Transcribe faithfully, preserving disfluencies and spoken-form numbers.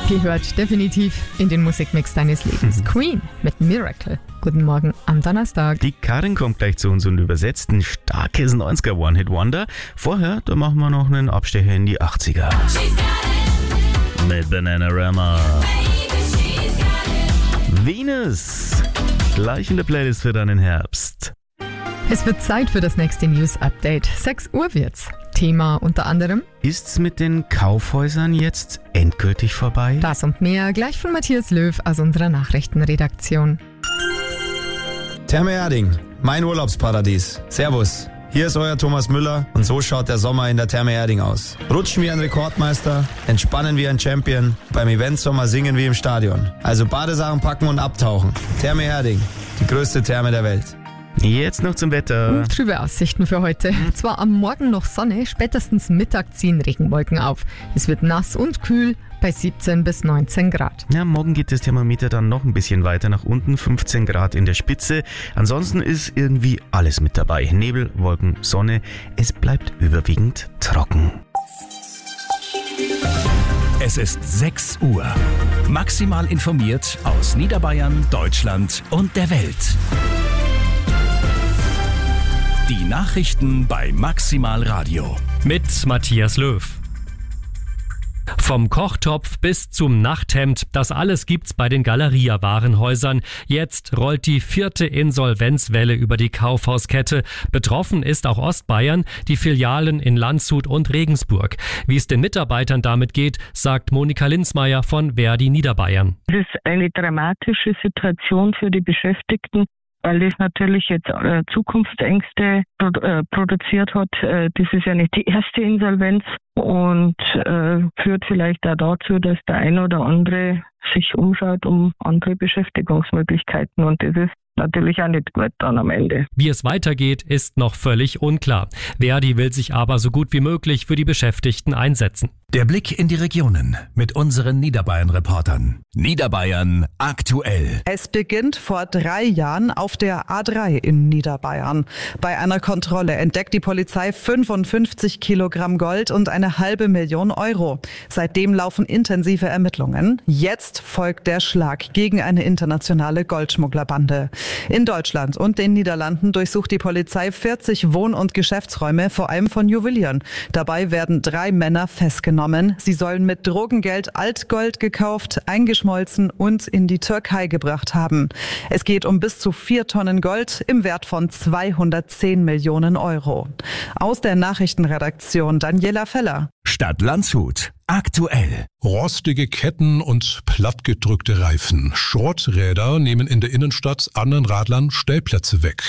Gehört definitiv in den Musikmix deines Lebens. Mhm. Queen mit Miracle. Guten Morgen am Donnerstag. Die Karin kommt gleich zu uns und übersetzt ein starkes neunziger One-Hit-Wonder. Vorher, da machen wir noch einen Abstecher in die achtziger. Mit Bananarama. Venus. Gleich in der Playlist für deinen Herbst. Es wird Zeit für das nächste News-Update. sechs Uhr wird's. Thema unter anderem: Ist's mit den Kaufhäusern jetzt endgültig vorbei? Das und mehr gleich von Matthias Löw aus unserer Nachrichtenredaktion. Therme Erding, mein Urlaubsparadies. Servus, hier ist euer Thomas Müller und so schaut der Sommer in der Therme Erding aus. Rutschen wie ein Rekordmeister, entspannen wie ein Champion, beim Eventsommer singen wie im Stadion. Also Badesachen packen und abtauchen. Therme Erding, die größte Therme der Welt. Jetzt noch zum Wetter. Trübe Aussichten für heute. Zwar am Morgen noch Sonne, spätestens Mittag ziehen Regenwolken auf. Es wird nass und kühl bei siebzehn bis neunzehn Grad. Ja, morgen geht das Thermometer dann noch ein bisschen weiter nach unten, fünfzehn Grad in der Spitze. Ansonsten ist irgendwie alles mit dabei. Nebel, Wolken, Sonne. Es bleibt überwiegend trocken. Es ist sechs Uhr. Maximal informiert aus Niederbayern, Deutschland und der Welt. Die Nachrichten bei Maximal Radio. Mit Matthias Löw. Vom Kochtopf bis zum Nachthemd, das alles gibt's bei den Galeria-Warenhäusern. Jetzt rollt die vierte Insolvenzwelle über die Kaufhauskette. Betroffen ist auch Ostbayern, die Filialen in Landshut und Regensburg. Wie es den Mitarbeitern damit geht, sagt Monika Linzmeier von Verdi Niederbayern. Es ist eine dramatische Situation für die Beschäftigten, weil das natürlich jetzt äh, Zukunftsängste produ- äh, produziert hat. Äh, das ist ja nicht die erste Insolvenz und äh, führt vielleicht auch dazu, dass der ein oder andere sich umschaut um andere Beschäftigungsmöglichkeiten, und das ist natürlich auch nicht gut dann am Ende. Wie es weitergeht, ist noch völlig unklar. Verdi will sich aber so gut wie möglich für die Beschäftigten einsetzen. Der Blick in die Regionen mit unseren Niederbayern-Reportern. Niederbayern aktuell. Es beginnt vor drei Jahren auf der A drei in Niederbayern. Bei einer Kontrolle entdeckt die Polizei fünfundfünfzig Kilogramm Gold und eine halbe Million Euro. Seitdem laufen intensive Ermittlungen. Jetzt folgt der Schlag gegen eine internationale Goldschmugglerbande. In Deutschland und den Niederlanden durchsucht die Polizei vierzig Wohn- und Geschäftsräume, vor allem von Juwelieren. Dabei werden drei Männer festgenommen. Sie sollen mit Drogengeld Altgold gekauft, eingeschmolzen und in die Türkei gebracht haben. Es geht um bis zu vier Tonnen Gold im Wert von zweihundertzehn Millionen Euro. Aus der Nachrichtenredaktion Daniela Feller. Stadt Landshut aktuell. Rostige Ketten und plattgedrückte Reifen. Schrotträder nehmen in der Innenstadt anderen Radlern Stellplätze weg.